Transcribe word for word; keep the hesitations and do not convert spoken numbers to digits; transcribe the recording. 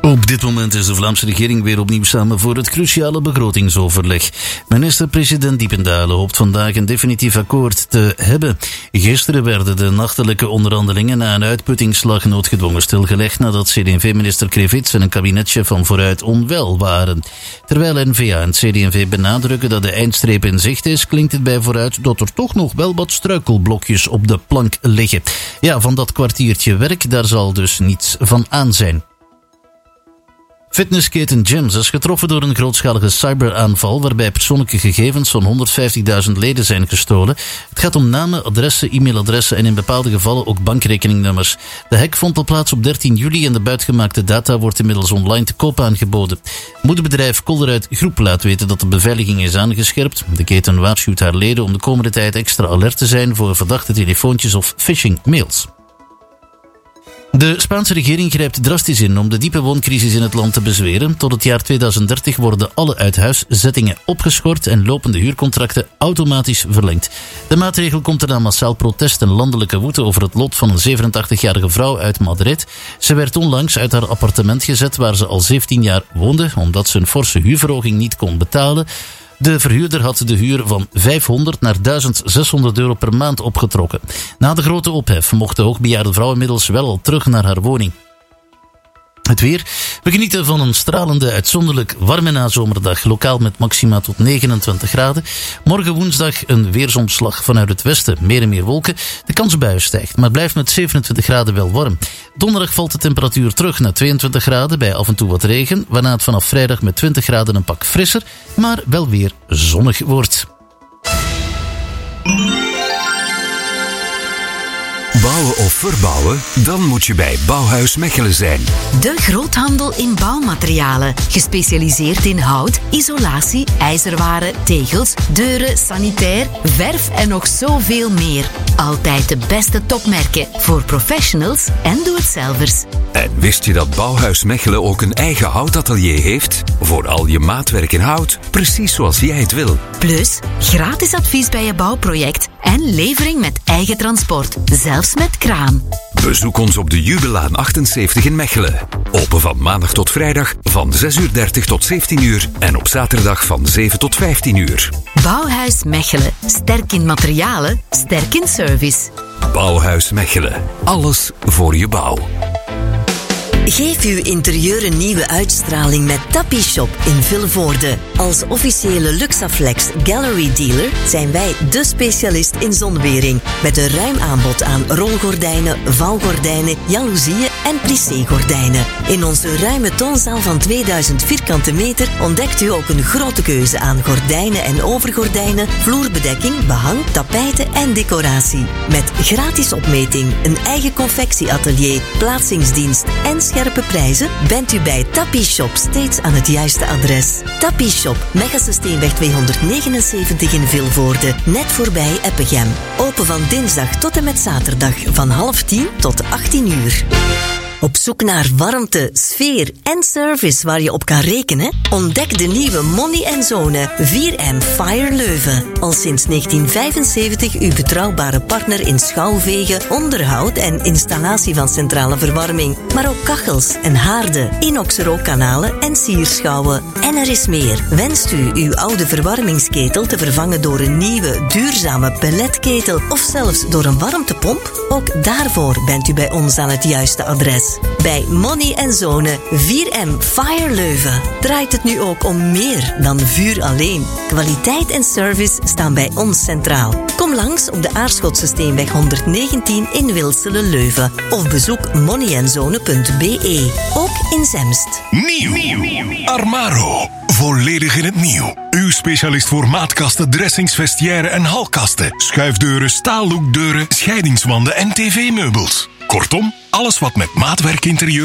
Op dit moment is de Vlaamse regering weer opnieuw samen voor het cruciale begrotingsoverleg. Minister-president Diependalen hoopt vandaag een definitief akkoord te hebben. Gisteren werden de nachtelijke onderhandelingen na een uitputtingsslag noodgedwongen stilgelegd nadat C D en V-minister Krevits en een kabinetchef van Vooruit onwel waren. Terwijl N V A en C D en V benadrukken dat de eindstreep in zicht is, klinkt het bij Vooruit dat er toch nog wel wat struikelblokjes op de plank liggen. Ja, van dat kwartiertje werk, daar zal dus niets van aan zijn. Fitnessketen Gyms is getroffen door een grootschalige cyberaanval waarbij persoonlijke gegevens van honderdvijftigduizend leden zijn gestolen. Het gaat om namen, adressen, e-mailadressen en in bepaalde gevallen ook bankrekeningnummers. De hack vond al plaats op dertien juli en de buitgemaakte data wordt inmiddels online te koop aangeboden. Moederbedrijf Colruyt Groep laat weten dat de beveiliging is aangescherpt. De keten waarschuwt haar leden om de komende tijd extra alert te zijn voor verdachte telefoontjes of phishing-mails. De Spaanse regering grijpt drastisch in om de diepe wooncrisis in het land te bezweren. Tot het jaar tweeduizend dertig worden alle uithuiszettingen opgeschort en lopende huurcontracten automatisch verlengd. De maatregel komt er na massaal protest en landelijke woede over het lot van een zevenentachtigjarige vrouw uit Madrid. Ze werd onlangs uit haar appartement gezet waar ze al zeventien jaar woonde, omdat ze een forse huurverhoging niet kon betalen. De verhuurder had de huur van vijfhonderd naar duizend zeshonderd euro per maand opgetrokken. Na de grote ophef mocht de hoogbejaarde vrouw inmiddels wel al terug naar haar woning. Het weer. We genieten van een stralende, uitzonderlijk warme nazomerdag. Lokaal met maxima tot negenentwintig graden. Morgen woensdag een weersomslag vanuit het westen. Meer en meer wolken. De kans op buien stijgt, maar blijft met zevenentwintig graden wel warm. Donderdag valt de temperatuur terug naar tweeëntwintig graden bij af en toe wat regen. Waarna het vanaf vrijdag met twintig graden een pak frisser, maar wel weer zonnig wordt. Bouwen of verbouwen? Dan moet je bij Bouwhuis Mechelen zijn. De groothandel in bouwmaterialen. Gespecialiseerd in hout, isolatie, ijzerwaren, tegels, deuren, sanitair, verf en nog zoveel meer. Altijd de beste topmerken voor professionals en doe-het-zelvers. En wist je dat Bouwhuis Mechelen ook een eigen houtatelier heeft? Voor al je maatwerk in hout, precies zoals jij het wil. Plus, gratis advies bij je bouwproject en levering met eigen transport, zelfs met kraan. Bezoek ons op de Jubelaan achtenzeventig in Mechelen. Open van maandag tot vrijdag van zes uur dertig tot zeventien uur en op zaterdag van zeven tot vijftien uur. Bouwhuis Mechelen. Sterk in materialen, sterk in service. Bouwhuis Mechelen. Alles voor je bouw. Geef uw interieur een nieuwe uitstraling met Tappi Shop in Vilvoorde. Als officiële Luxaflex Gallery Dealer zijn wij de specialist in zonwering. Met een ruim aanbod aan rolgordijnen, vouwgordijnen, jaloezieën en plissé-gordijnen. In onze ruime toonzaal van tweeduizend vierkante meter ontdekt u ook een grote keuze aan gordijnen en overgordijnen, vloerbedekking, behang, tapijten en decoratie. Met gratis opmeting, een eigen confectieatelier, plaatsingsdienst en scherpe prijzen bent u bij Tappi Shop steeds aan het juiste adres. Tappi Shop, Mechelse-Steenweg tweehonderdnegenenzeventig in Vilvoorde, net voorbij Eppegem. Open van dinsdag tot en met zaterdag van half tien tot achttien uur. Op zoek naar warmte, sfeer en service waar je op kan rekenen? Ontdek de nieuwe Monny en Zone vier M Fire Leuven. Al sinds negentien vijfenzeventig uw betrouwbare partner in schouwvegen, onderhoud en installatie van centrale verwarming. Maar ook kachels en haarden, inox-rookkanalen en sierschouwen. En er is meer. Wenst u uw oude verwarmingsketel te vervangen door een nieuwe, duurzame pelletketel of zelfs door een warmtepomp? Ook daarvoor bent u bij ons aan het juiste adres. Bij Monny en Zone vier M Fire Leuven draait het nu ook om meer dan vuur alleen. Kwaliteit en service staan bij ons centraal. Kom langs op de Aarschotse Steenweg honderdnegentien in Wilselen Leuven of bezoek monny en zone punt b e. Ook in Zemst. Nieuw. Armaro. Volledig in het nieuw. Uw specialist voor maatkasten, dressings, vestiaire en halkasten. Schuifdeuren, staallookdeuren, scheidingswanden en tv-meubels. Kortom, alles wat met maatwerk interieur